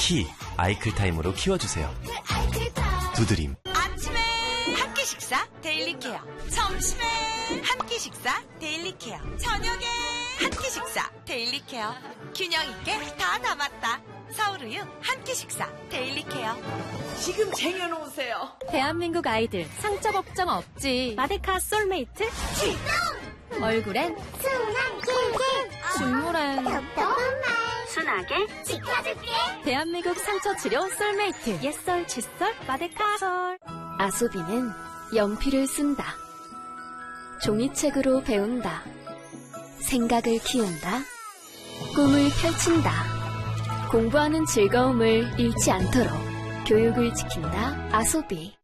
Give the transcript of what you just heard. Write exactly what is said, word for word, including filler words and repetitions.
키 아이클타임으로 키워주세요. 두드림. 아침에 한 끼 식사 데일리 케어, 점심에 한 끼 식사 데일리 케어, 저녁에 한 끼 식사 데일리 케어. 균형 있게 다 담았다. 서울우유 한 끼 식사 데일리 케어. 지금 쟁여놓으세요. 대한민국 아이들 상처 걱정 없지. 마데카 솔메이트 지금 얼굴엔 순한 길게 중물엔 똑똑한 말 순하게 지켜줄게. 대한민국 상처 치료 솔메이트 옛솔 칫솔 마데카 솔. 아소비는 연필을 쓴다. 종이책으로 배운다. 생각을 키운다. 꿈을 펼친다. 공부하는 즐거움을 잃지 않도록 교육을 지킨다. 아소비.